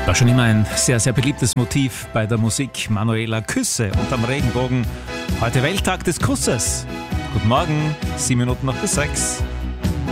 War schon immer ein sehr, sehr beliebtes Motiv bei der Musik. Manuela, Küsse unterm Regenbogen. Heute Welttag des Kusses. Guten Morgen, 7 Minuten noch bis 6.